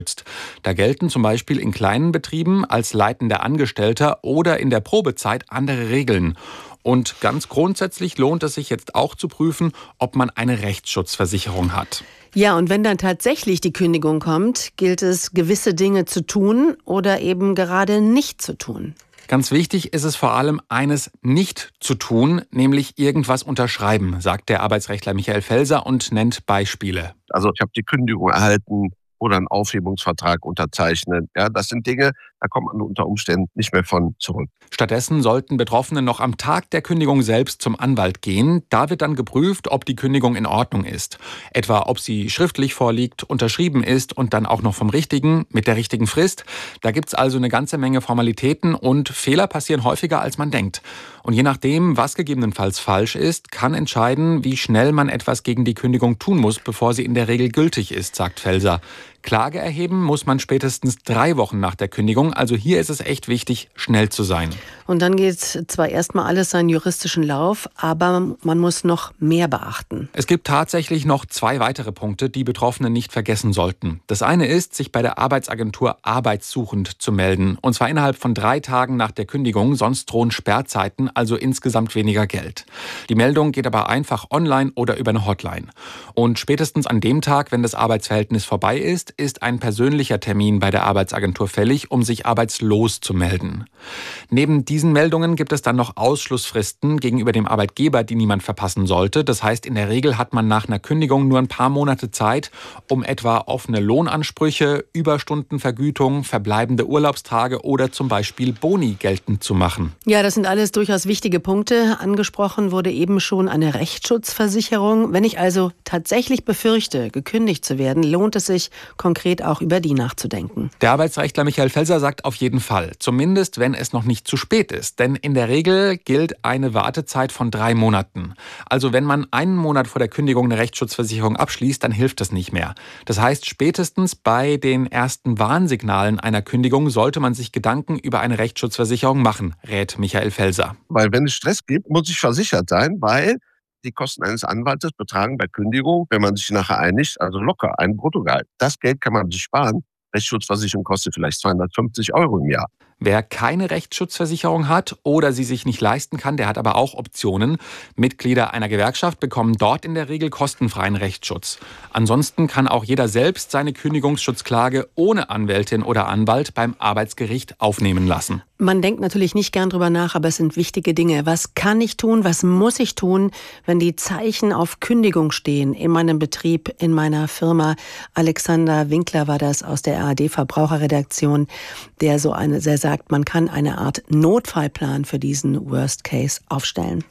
Da gelten zum Beispiel in kleinen Betrieben als leitender Angestellter oder in der Probezeit andere Regeln. Und ganz grundsätzlich lohnt es sich jetzt auch zu prüfen, ob man eine Rechtsschutzversicherung hat. Ja, und wenn dann tatsächlich die Kündigung kommt, gilt es, gewisse Dinge zu tun oder eben gerade nicht zu tun. Ganz wichtig ist es vor allem, eines nicht zu tun, nämlich irgendwas unterschreiben, sagt der Arbeitsrechtler Michael Felser und nennt Beispiele. Also ich habe die Kündigung erhalten oder einen Aufhebungsvertrag unterzeichnen. Ja, das sind Dinge, da kommt man unter Umständen nicht mehr von zurück. Stattdessen sollten Betroffene noch am Tag der Kündigung selbst zum Anwalt gehen. Da wird dann geprüft, ob die Kündigung in Ordnung ist. Etwa, ob sie schriftlich vorliegt, unterschrieben ist und dann auch noch vom Richtigen, mit der richtigen Frist. Da gibt's also eine ganze Menge Formalitäten und Fehler passieren häufiger, als man denkt. Und je nachdem, was gegebenenfalls falsch ist, kann entscheiden, wie schnell man etwas gegen die Kündigung tun muss, bevor sie in der Regel gültig ist, sagt Felser. Klage erheben muss man spätestens 3 Wochen nach der Kündigung. Also hier ist es echt wichtig, schnell zu sein. Und dann geht zwar erstmal alles seinen juristischen Lauf, aber man muss noch mehr beachten. Es gibt tatsächlich noch 2 weitere Punkte, die Betroffene nicht vergessen sollten. Das eine ist, sich bei der Arbeitsagentur arbeitssuchend zu melden. Und zwar innerhalb von 3 Tagen nach der Kündigung, sonst drohen Sperrzeiten, also insgesamt weniger Geld. Die Meldung geht aber einfach online oder über eine Hotline. Und spätestens an dem Tag, wenn das Arbeitsverhältnis vorbei ist ein persönlicher Termin bei der Arbeitsagentur fällig, um sich arbeitslos zu melden. Neben diesen Meldungen gibt es dann noch Ausschlussfristen gegenüber dem Arbeitgeber, die niemand verpassen sollte. Das heißt, in der Regel hat man nach einer Kündigung nur ein paar Monate Zeit, um etwa offene Lohnansprüche, Überstundenvergütung, verbleibende Urlaubstage oder zum Beispiel Boni geltend zu machen. Ja, das sind alles durchaus wichtige Punkte. Angesprochen wurde eben schon eine Rechtsschutzversicherung. Wenn ich also tatsächlich befürchte, gekündigt zu werden, lohnt es sich, konkret auch über die nachzudenken. Der Arbeitsrechtler Michael Felser sagt auf jeden Fall, zumindest wenn es noch nicht zu spät ist. Denn in der Regel gilt eine Wartezeit von 3 Monaten. Also wenn man einen Monat vor der Kündigung eine Rechtsschutzversicherung abschließt, dann hilft das nicht mehr. Das heißt, spätestens bei den ersten Warnsignalen einer Kündigung sollte man sich Gedanken über eine Rechtsschutzversicherung machen, rät Michael Felser. Weil wenn es Stress gibt, muss ich versichert sein, weil die Kosten eines Anwaltes betragen bei Kündigung, wenn man sich nachher einigt, also locker ein Bruttogehalt. Das Geld kann man sich sparen. Rechtsschutzversicherung kostet vielleicht 250 € im Jahr. Wer keine Rechtsschutzversicherung hat oder sie sich nicht leisten kann, der hat aber auch Optionen. Mitglieder einer Gewerkschaft bekommen dort in der Regel kostenfreien Rechtsschutz. Ansonsten kann auch jeder selbst seine Kündigungsschutzklage ohne Anwältin oder Anwalt beim Arbeitsgericht aufnehmen lassen. Man denkt natürlich nicht gern drüber nach, aber es sind wichtige Dinge. Was kann ich tun, was muss ich tun, wenn die Zeichen auf Kündigung stehen in meinem Betrieb, in meiner Firma? Alexander Winkler war das aus der ARD-Verbraucherredaktion, der sagt, man kann eine Art Notfallplan für diesen Worst Case aufstellen.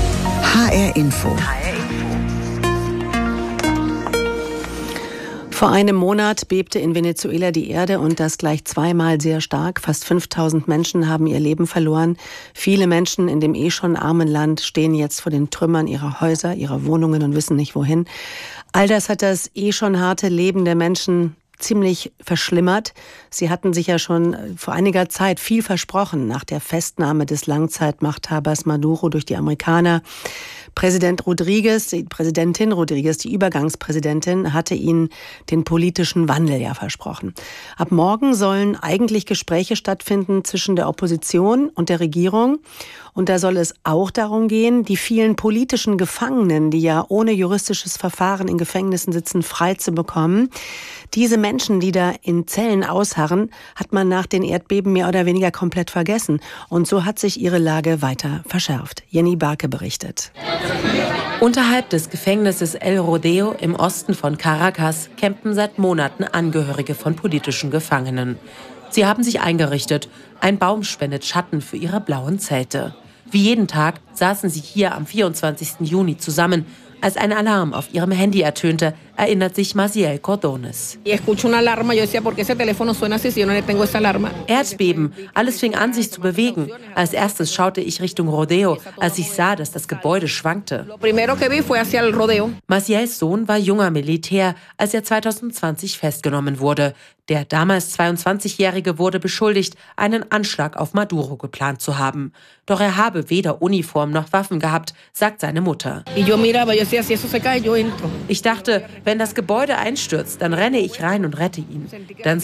HR Info. Vor einem Monat bebte in Venezuela die Erde und das gleich zweimal sehr stark. Fast 5000 Menschen haben ihr Leben verloren. Viele Menschen in dem schon armen Land stehen jetzt vor den Trümmern ihrer Häuser, ihrer Wohnungen und wissen nicht wohin. All das hat das schon harte Leben der Menschen ziemlich verschlimmert. Sie hatten sich ja schon vor einiger Zeit viel versprochen nach der Festnahme des Langzeitmachthabers Maduro durch die Amerikaner. Präsidentin Rodriguez, die Übergangspräsidentin, hatte ihnen den politischen Wandel ja versprochen. Ab morgen sollen eigentlich Gespräche stattfinden zwischen der Opposition und der Regierung. Und da soll es auch darum gehen, die vielen politischen Gefangenen, die ja ohne juristisches Verfahren in Gefängnissen sitzen, frei zu bekommen. Diese Menschen, die da in Zellen ausharren, hat man nach den Erdbeben mehr oder weniger komplett vergessen. Und so hat sich ihre Lage weiter verschärft. Jenny Barke berichtet. Unterhalb des Gefängnisses El Rodeo im Osten von Caracas campen seit Monaten Angehörige von politischen Gefangenen. Sie haben sich eingerichtet. Ein Baum spendet Schatten für ihre blauen Zelte. Wie jeden Tag saßen sie hier am 24. Juni zusammen. Als ein Alarm auf ihrem Handy ertönte, erinnert sich Maciel Cordones. Erdbeben, alles fing an, sich zu bewegen. Als erstes schaute ich Richtung Rodeo, als ich sah, dass das Gebäude schwankte. Maciels Sohn war junger Militär, als er 2020 festgenommen wurde. Der damals 22-Jährige wurde beschuldigt, einen Anschlag auf Maduro geplant zu haben. Doch er habe weder Uniform noch Waffen gehabt, sagt seine Mutter. Ich dachte, wenn das Gebäude einstürzt, dann renne ich rein und rette ihn. Dann